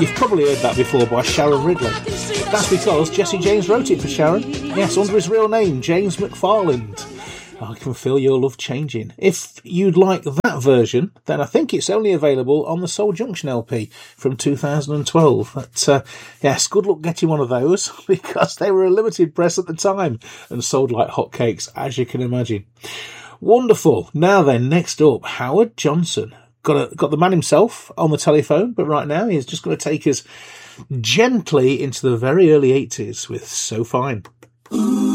You've probably heard that before by Sharon Ridley. That's because Jesse James wrote it for Sharon. Yes, under his real name, James McFarland. I can feel your love changing. If you'd like that version, then I think it's only available on the Soul Junction LP from 2012. But yes, good luck getting one of those, because they were a limited press at the time and sold like hotcakes, as you can imagine. Wonderful. Now then, next up, Howard Johnson. Got the man himself on the telephone, but right now he's just going to take us gently into the very early 80s with So Fine.